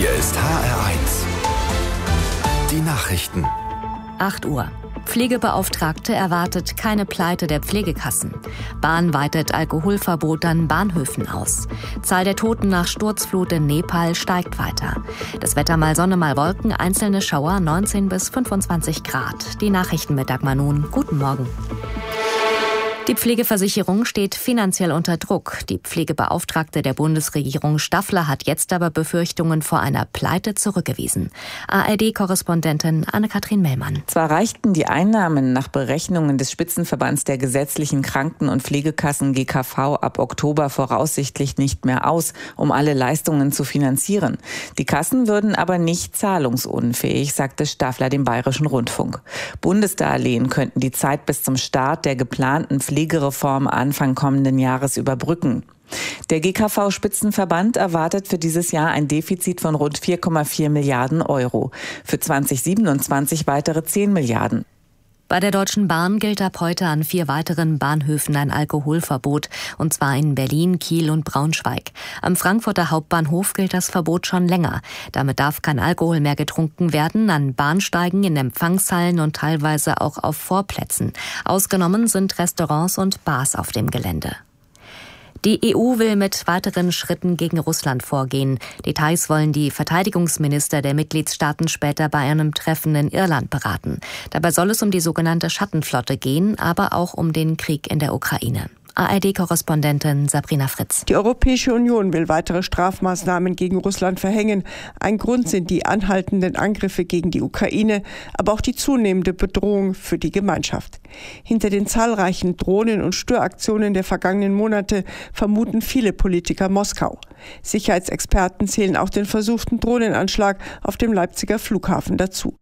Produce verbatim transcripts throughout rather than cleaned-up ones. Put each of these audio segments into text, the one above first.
Hier ist H R eins. Die Nachrichten. acht Uhr. Pflegebeauftragte erwartet keine Pleite der Pflegekassen. Bahn weitet Alkoholverbot an Bahnhöfen aus. Zahl der Toten nach Sturzflut in Nepal steigt weiter. Das Wetter mal Sonne, mal Wolken, einzelne Schauer, neunzehn bis fünfundzwanzig Grad. Die Nachrichten mit Dagmar Nun. Guten Morgen. Die Pflegeversicherung steht finanziell unter Druck. Die Pflegebeauftragte der Bundesregierung Staffler hat jetzt aber Befürchtungen vor einer Pleite zurückgewiesen. A R D-Korrespondentin Anne-Kathrin Mellmann. Zwar reichten die Einnahmen nach Berechnungen des Spitzenverbands der gesetzlichen Kranken- und Pflegekassen G K V ab Oktober voraussichtlich nicht mehr aus, um alle Leistungen zu finanzieren. Die Kassen würden aber nicht zahlungsunfähig, sagte Staffler dem Bayerischen Rundfunk. Bundesdarlehen könnten die Zeit bis zum Start der geplanten Pflegereform Anfang kommenden Jahres überbrücken. Der G K V-Spitzenverband erwartet für dieses Jahr ein Defizit von rund vier Komma vier Milliarden Euro. Für zweitausendsiebenundzwanzig weitere zehn Milliarden. Bei der Deutschen Bahn gilt ab heute an vier weiteren Bahnhöfen ein Alkoholverbot, und zwar in Berlin, Kiel und Braunschweig. Am Frankfurter Hauptbahnhof gilt das Verbot schon länger. Damit darf kein Alkohol mehr getrunken werden, an Bahnsteigen, in Empfangshallen und teilweise auch auf Vorplätzen. Ausgenommen sind Restaurants und Bars auf dem Gelände. Die E U will mit weiteren Schritten gegen Russland vorgehen. Details wollen die Verteidigungsminister der Mitgliedstaaten später bei einem Treffen in Irland beraten. Dabei soll es um die sogenannte Schattenflotte gehen, aber auch um den Krieg in der Ukraine. A R D-Korrespondentin Sabrina Fritz. Die Europäische Union will weitere Strafmaßnahmen gegen Russland verhängen. Ein Grund sind die anhaltenden Angriffe gegen die Ukraine, aber auch die zunehmende Bedrohung für die Gemeinschaft. Hinter den zahlreichen Drohnen- und Störaktionen der vergangenen Monate vermuten viele Politiker Moskau. Sicherheitsexperten zählen auch den versuchten Drohnenanschlag auf dem Leipziger Flughafen dazu.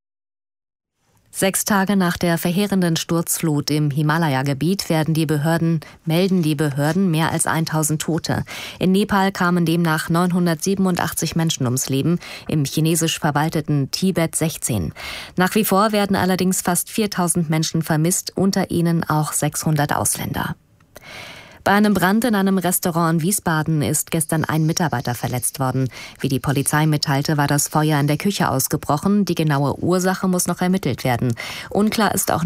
Sechs Tage nach der verheerenden Sturzflut im Himalaya-Gebiet werden die Behörden, melden die Behörden mehr als tausend Tote. In Nepal kamen demnach neunhundertsiebenundachtzig Menschen ums Leben, im chinesisch verwalteten Tibet sechzehn. Nach wie vor werden allerdings fast viertausend Menschen vermisst, unter ihnen auch sechshundert Ausländer. Bei einem Brand in einem Restaurant in Wiesbaden ist gestern ein Mitarbeiter verletzt worden. Wie die Polizei mitteilte, war das Feuer in der Küche ausgebrochen. Die genaue Ursache muss noch ermittelt werden. Unklar ist auch